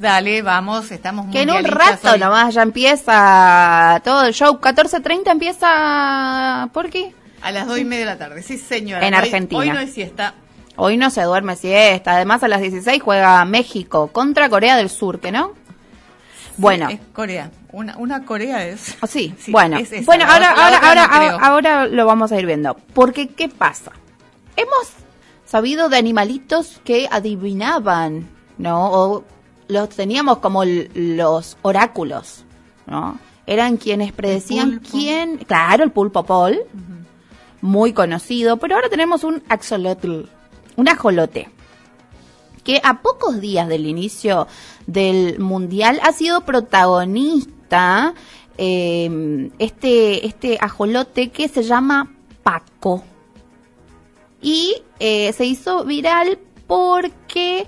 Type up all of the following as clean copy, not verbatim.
Dale, vamos, estamos muy Que en un rato nomás ya empieza todo el show. 14:30 empieza, ¿por qué? A las 2:30 de la tarde, sí señora. En Argentina. Hoy no es siesta. Hoy no se duerme siesta. Además a las 16 juega México contra Corea del Sur, ¿que no? Bueno. Es Corea. Una Corea es. Sí, sí, bueno. Es esa, bueno, ahora ahora lo vamos a ir viendo. Porque, ¿qué pasa? Hemos sabido de animalitos que adivinaban, ¿no? O los teníamos como los oráculos, ¿no? Eran quienes predecían quién... Claro, el pulpo Paul, muy conocido. Pero ahora tenemos un axolotl, un ajolote, que a pocos días del inicio del Mundial ha sido protagonista este ajolote que se llama Paco. Y se hizo viral porque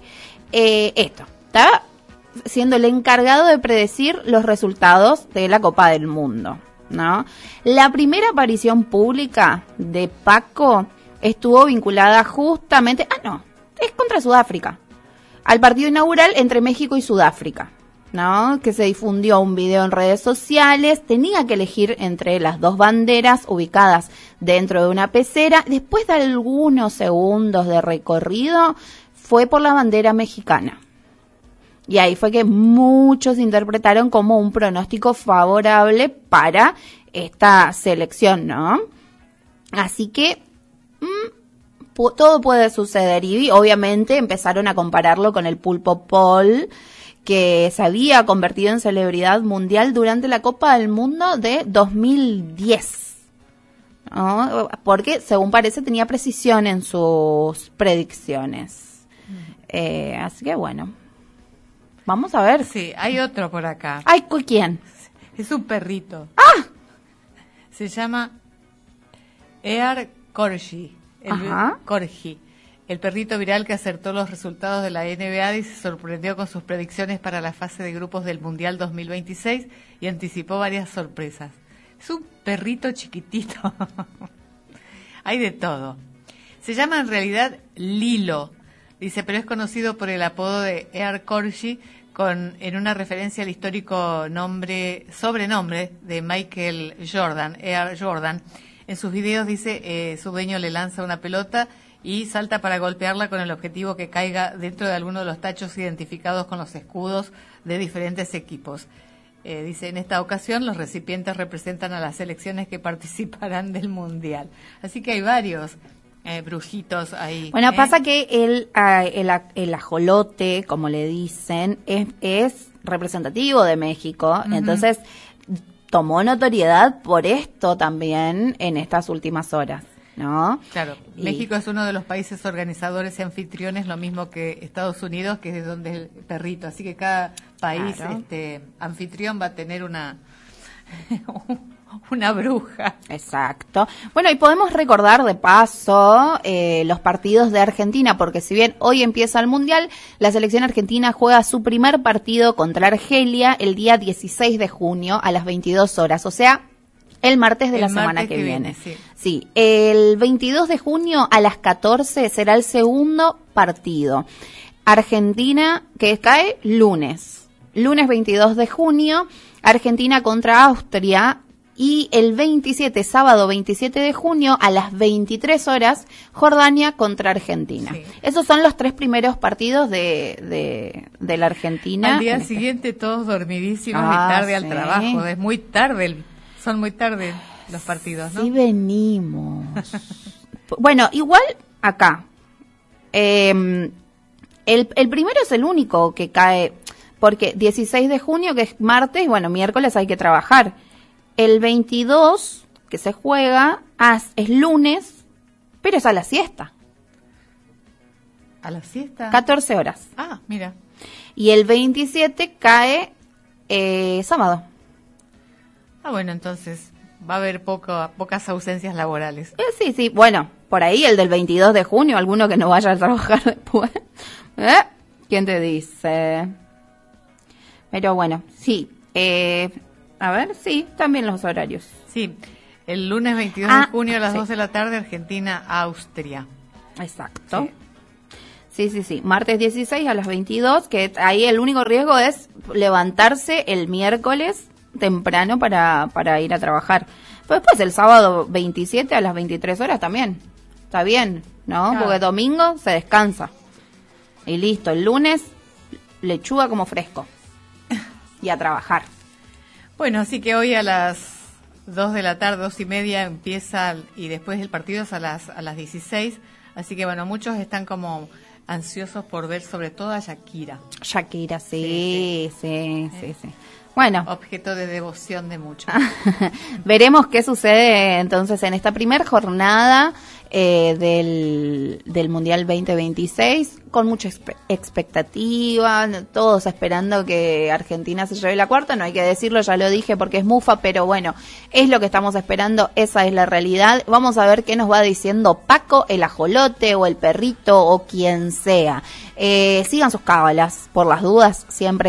estaba siendo el encargado de predecir los resultados de la Copa del Mundo, ¿no? La primera aparición pública de Paco estuvo vinculada justamente... es contra Sudáfrica. Al partido inaugural entre México y Sudáfrica, ¿no? Que se difundió un video en redes sociales. Tenía que elegir entre las dos banderas ubicadas dentro de una pecera. Después de algunos segundos de recorrido, fue por la bandera mexicana. Y ahí fue que muchos interpretaron como un pronóstico favorable para esta selección, ¿no? Así que todo puede suceder. Y obviamente empezaron a compararlo con el pulpo Paul, que se había convertido en celebridad mundial durante la Copa del Mundo de 2010. ¿No? Porque, según parece, tenía precisión en sus predicciones. Así que bueno, vamos a ver. Sí, hay otro por acá. Ay, ¿quién? Es un perrito. ¡Ah! Se llama Ear Corgi. Corgi, el perrito viral que acertó los resultados de la NBA y se sorprendió con sus predicciones para la fase de grupos del Mundial 2026 y anticipó varias sorpresas. Es un perrito chiquitito. Hay de todo. Se llama en realidad Lilo, dice, pero es conocido por el apodo de Ear Corgi en una referencia al histórico sobrenombre de Michael Jordan, Air Jordan. En sus videos dice, su dueño le lanza una pelota y salta para golpearla con el objetivo que caiga dentro de alguno de los tachos identificados con los escudos de diferentes equipos. Dice, en esta ocasión los recipientes representan a las selecciones que participarán del Mundial. Así que hay varios brujitos ahí. Bueno, pasa que el ajolote, como le dicen, es representativo de México, entonces tomó notoriedad por esto también en estas últimas horas, ¿no? Claro, México es uno de los países organizadores y anfitriones, lo mismo que Estados Unidos, que es de donde es el perrito, así que cada país anfitrión va a tener una bruja. Exacto. Bueno, y podemos recordar de paso los partidos de Argentina, porque si bien hoy empieza el Mundial, la selección argentina juega su primer partido contra Argelia el día 16 de junio a las 22 horas, o sea, el martes de la semana que viene. Sí, el 22 de junio a las 14 será el segundo partido. Argentina, que cae lunes 22 de junio, Argentina contra Austria. Y el sábado 27 de junio, a las 23 horas, Jordania contra Argentina. Sí. Esos son los tres primeros partidos de la Argentina. Al día siguiente todos dormidísimos y tarde al trabajo. Es muy tarde, son muy tarde los partidos, ¿no? Sí venimos. Bueno, igual acá. El primero es el único que cae, porque 16 de junio, que es martes, bueno, miércoles hay que trabajar. El 22, que se juega, es lunes, pero es a la siesta. ¿A la siesta? 14 horas. Ah, mira. Y el 27 cae sábado. Ah, bueno, entonces va a haber pocas ausencias laborales. Sí, bueno, por ahí el del 22 de junio, alguno que no vaya a trabajar después. ¿Quién te dice? Pero bueno, sí, a ver, sí, también los horarios. Sí, el lunes 22 de junio a las 2 de la tarde, Argentina-Austria. Exacto. Sí. Martes 16 a las 22, que ahí el único riesgo es levantarse el miércoles temprano para ir a trabajar. Pero después el sábado 27 a las 23 horas también. Está bien, ¿no? Claro. Porque domingo se descansa. Y listo, el lunes lechuga como fresco. Y a trabajar. Bueno, así que hoy a las 2 de la tarde, 2:30 empieza, y después el partido es a las 16. Así que bueno, muchos están como ansiosos por ver sobre todo a Shakira. Shakira, sí. Bueno. Objeto de devoción de muchos. Veremos qué sucede entonces en esta primera jornada del Mundial 2026, con mucha expectativa, todos esperando que Argentina se lleve la cuarta. No hay que decirlo, ya lo dije porque es mufa, pero bueno, es lo que estamos esperando, esa es la realidad. Vamos a ver qué nos va diciendo Paco, el ajolote o el perrito o quien sea. Sigan sus cábalas, por las dudas, siempre,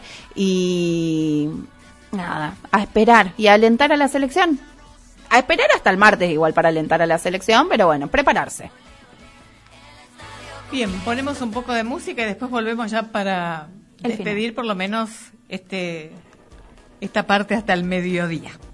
y nada, a esperar y a alentar a la selección. A esperar hasta el martes igual para alentar a la selección, pero bueno, prepararse. Bien, ponemos un poco de música y después volvemos ya para despedir por lo menos esta parte hasta el mediodía.